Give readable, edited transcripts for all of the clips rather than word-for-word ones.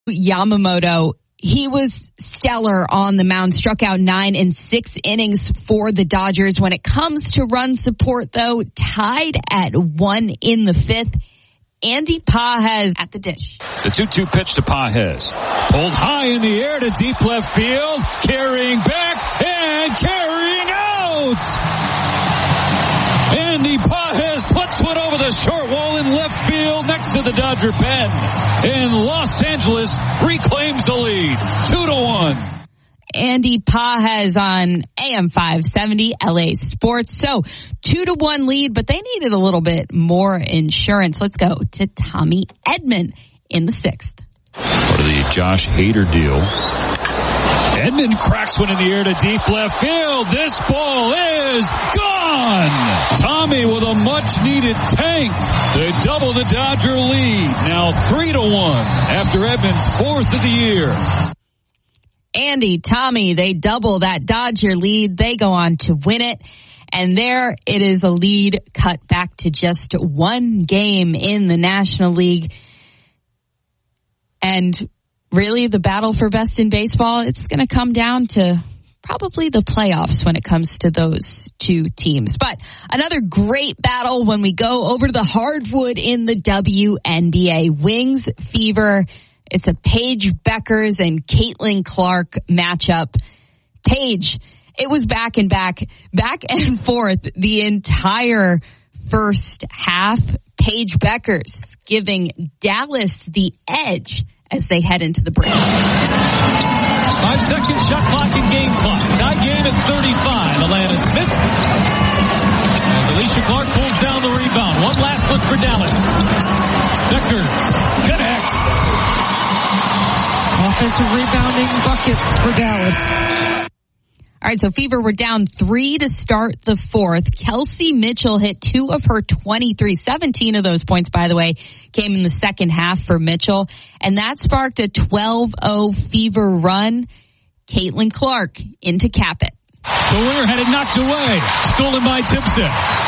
Yamamoto, he was stellar on the mound, struck out 9 in 6 innings for the Dodgers. When it comes to run support, though, tied at 1 in the 5th. Andy Pages at the dish. The 2-2 pitch to Pages. Pulled high in the air to deep left field. Carrying back and carrying out. Andy Pages puts one over the short wall in left field next to the Dodger pen. And Los Angeles reclaims the lead. 2-1. Andy Pages on AM 570 LA Sports. So 2-1 lead, but they needed a little bit more insurance. Let's go to Tommy Edman in the 6th. Part of the Josh Hader deal. Edman cracks one in the air to deep left field. This ball is gone. Tommy with a much needed tank. They double the Dodger lead. Now 3-1 after Edman's 4th of the year. Andy, Tommy, they double that Dodger lead. They go on to win it. And there it is, a lead cut back to just 1 game in the National League. And really, the battle for best in baseball, it's going to come down to probably the playoffs when it comes to those two teams. But another great battle when we go over to the hardwood in the WNBA. Wings Fever. It's a Paige Bueckers and Caitlin Clark matchup. Paige, it was back and forth the entire first half. Paige Bueckers giving Dallas the edge as they head into the break. 5-second shot clock and game clock. Tie game at 35. Alana Smith. As Alicia Clark pulls down the rebound. One last look for Dallas. Bueckers connects. Offensive rebounding buckets for Dallas. All right, so Fever were down 3 to start the 4th. Kelsey Mitchell hit 2 of her 23. 17 of those points, by the way, came in the second half for Mitchell. And that sparked a 12-0 Fever run. Caitlin Clark in to cap it. The winner had it knocked away. Stolen by Timpson.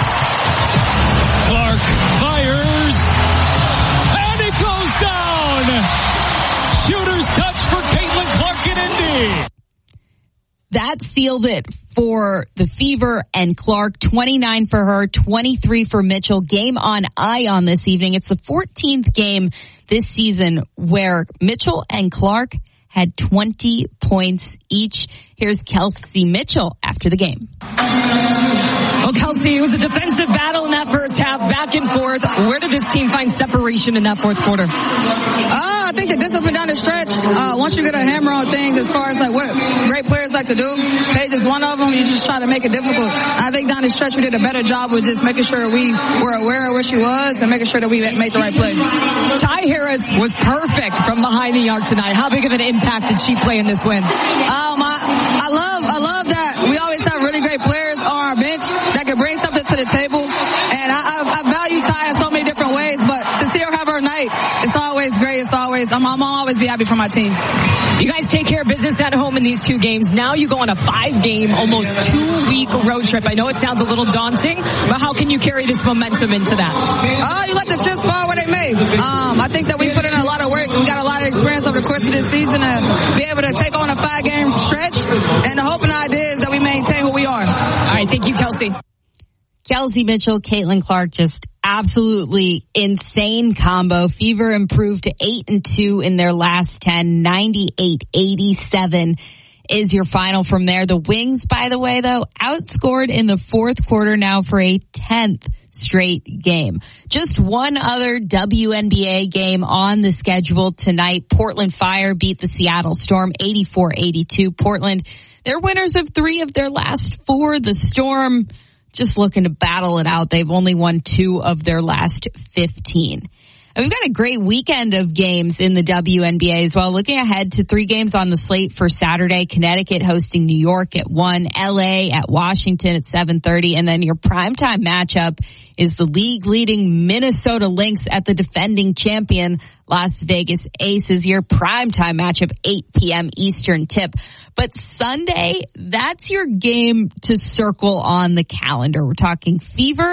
Clark fires. And it goes down. Shooter's touch for Caitlin Clark in Indy. That sealed it for the Fever and Clark. 29 for her, 23 for Mitchell. Game on Ion this evening. It's the 14th game this season where Mitchell and Clark had 20 points each. Here's Kelsey Mitchell after the game. Well, Kelsey, it was a defensive battle in that first half, back and forth. Where did this team find separation in that fourth quarter? I think the discipline down the stretch, once you get a hammer on things as far as like what great players like to do, Paige is one of them. You just try to make it difficult. I think down the stretch we did a better job of just making sure we were aware of where she was and making sure that we made the right play. Ty Harris was perfect from behind the arc tonight. How big of an impact did she play in this win? I love that we always have really great players on our bench that can bring something to the table, and I value Ty in so many different ways, but to see her have her night, it's always great. I'm always be happy for my team. You guys take care of business at home in these 2 games. Now you go on a 5-game, almost 2-week road trip. I know it sounds a little daunting, but how can you carry this momentum into that? You let the chips fall where they may. I think that we put in a lot of work. We got a lot of experience over the course of this season to be able to take on a 5-game stretch, and the hope and idea is that we maintain who we are. All right, thank you, Kelsey. Kelsey Mitchell, Caitlin Clark, just absolutely insane combo. Fever improved to 8-2 in their last 10. 98-87 is your final from there. The Wings, by the way, though, outscored in the fourth quarter now for a 10th straight game. Just one other WNBA game on the schedule tonight. Portland Fire beat the Seattle Storm 84-82. Portland, they're winners of 3 of their last 4. The Storm just looking to battle it out. They've only won 2 of their last 15. And we've got a great weekend of games in the WNBA as well. Looking ahead to 3 games on the slate for Saturday. Connecticut hosting New York at 1, LA at Washington at 7:30. And then your primetime matchup is the league-leading Minnesota Lynx at the defending champion Las Vegas Aces. Your primetime matchup, 8 p.m. Eastern tip. But Sunday, that's your game to circle on the calendar. We're talking Fever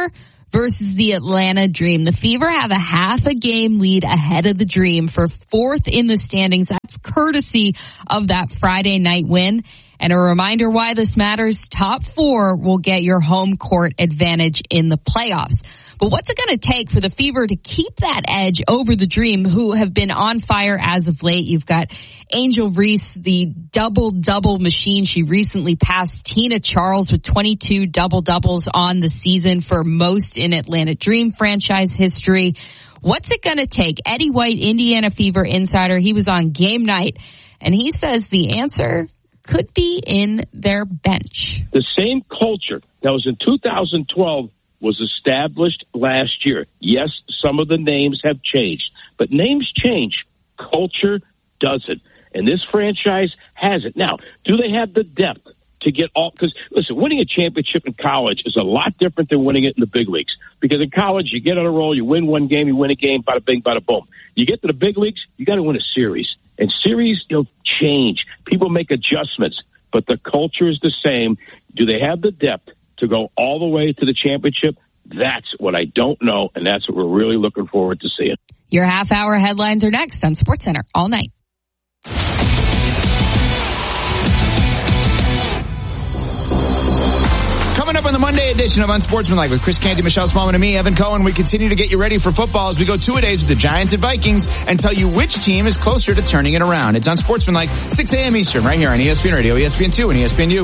versus the Atlanta Dream. The Fever have a half a game lead ahead of the Dream for 4th in the standings. That's courtesy of that Friday night win. And a reminder why this matters, top 4 will get your home court advantage in the playoffs. But what's it going to take for the Fever to keep that edge over the Dream, who have been on fire as of late? You've got Angel Reese, the double-double machine. She recently passed Tina Charles with 22 double-doubles on the season for most in Atlanta Dream franchise history. What's it going to take? Eddie White, Indiana Fever insider, he was on game night, and he says the answer could be in their bench. The same culture that was in 2012 was established last year. Yes, some of the names have changed, but names change. Culture doesn't. And this franchise has it. Now, do they have the depth to get all? Because, listen, winning a championship in college is a lot different than winning it in the big leagues. Because in college, you get on a roll, you win one game, you win a game, bada bing, bada boom. You get to the big leagues, you got to win a series. And series, change. People make adjustments, but the culture is the same. Do they have the depth to go all the way to the championship? That's what I don't know, and that's what we're really looking forward to seeing. Your half-hour headlines are next on SportsCenter all night. Coming up on the Monday edition of Unsportsmanlike with Chris Canty, Michelle Smallman, and me, Evan Cohen, we continue to get you ready for football as we go 2-a-days with the Giants and Vikings and tell you which team is closer to turning it around. It's Unsportsmanlike, 6 a.m. Eastern, right here on ESPN Radio, ESPN2, and ESPNU.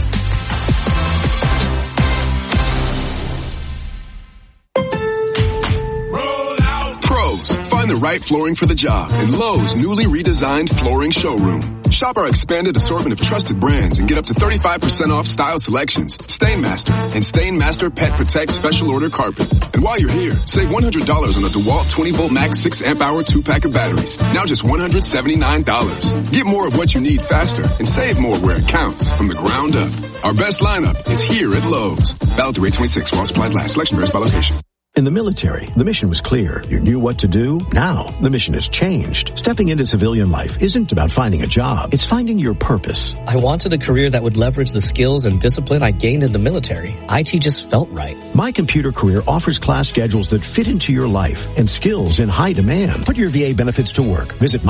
Find the right flooring for the job in Lowe's newly redesigned flooring showroom. Shop our expanded assortment of trusted brands and get up to 35% off style selections, Stainmaster, and Stainmaster Pet Protect Special Order Carpet. And while you're here, save $100 on a DeWalt 20-volt max 6-amp-hour 2-pack of batteries. Now just $179. Get more of what you need faster and save more where it counts from the ground up. Our best lineup is here at Lowe's. Valid through 8/26 while supplies last. Selection varies by location. In the military, the mission was clear. You knew what to do. Now, the mission has changed. Stepping into civilian life isn't about finding a job. It's finding your purpose. I wanted a career that would leverage the skills and discipline I gained in the military. IT just felt right. My Computer Career offers class schedules that fit into your life and skills in high demand. Put your VA benefits to work. Visit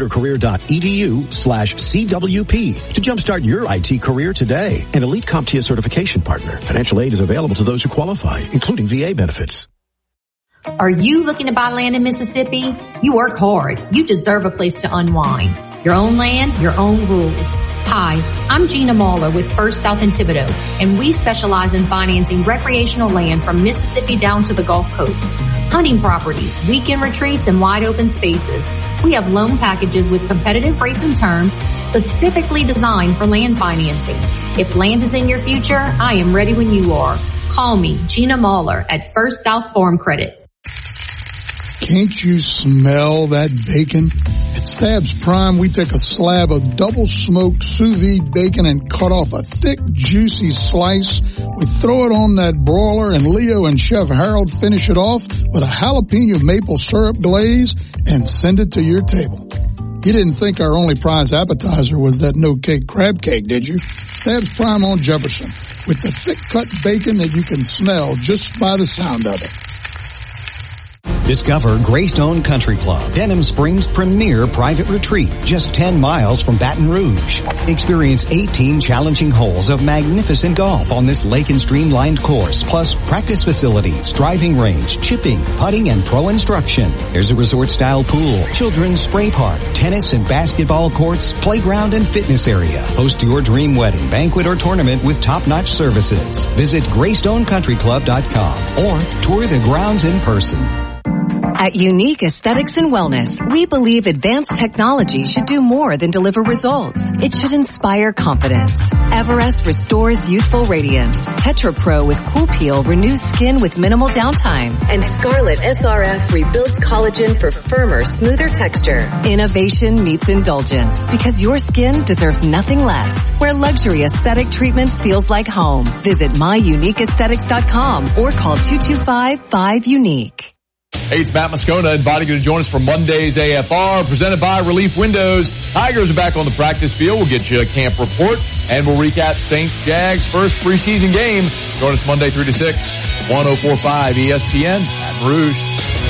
mycomputercareer.edu/CWP to jumpstart your IT career today. An elite CompTIA certification partner. Financial aid is available to those who qualify, including VA benefits. Are you looking to buy land in Mississippi? You work hard. You deserve a place to unwind. Your own land, your own rules. Hi, I'm Gina Mahler with First South in Thibodaux, and we specialize in financing recreational land from Mississippi down to the Gulf Coast. Hunting properties, weekend retreats, and wide open spaces. We have loan packages with competitive rates and terms specifically designed for land financing. If land is in your future, I am ready when you are. Call me, Gina Mahler, at First South Farm Credit. Can't you smell that bacon? At Stabs Prime, we take a slab of double-smoked sous vide bacon and cut off a thick, juicy slice. We throw it on that broiler, and Leo and Chef Harold finish it off with a jalapeno maple syrup glaze and send it to your table. You didn't think our only prize appetizer was that no-cake crab cake, did you? Stabs Prime on Jefferson, with the thick-cut bacon that you can smell just by the sound of it. Discover Greystone Country Club, Denham Springs' premier private retreat, just 10 miles from Baton Rouge. Experience 18 challenging holes of magnificent golf on this lake and streamlined course, plus practice facilities, driving range, chipping, putting, and pro instruction. There's a resort-style pool, children's spray park, tennis and basketball courts, playground and fitness area. Host your dream wedding, banquet, or tournament with top-notch services. Visit GreystonecountryClub.com or tour the grounds in person. At Unique Aesthetics and Wellness, we believe advanced technology should do more than deliver results. It should inspire confidence. Everest restores youthful radiance. Tetra Pro with Cool Peel renews skin with minimal downtime. And Scarlet SRF rebuilds collagen for firmer, smoother texture. Innovation meets indulgence because your skin deserves nothing less. Where luxury aesthetic treatment feels like home. Visit myuniqueaesthetics.com or call 225-5UNIQUE. Hey, it's Matt Moscona inviting you to join us for Monday's AFR, presented by Relief Windows. Tigers are back on the practice field. We'll get you a camp report, and we'll recap St. Jags' first preseason game. Join us Monday 3 to 6, 104.5 ESPN, Baton Rouge.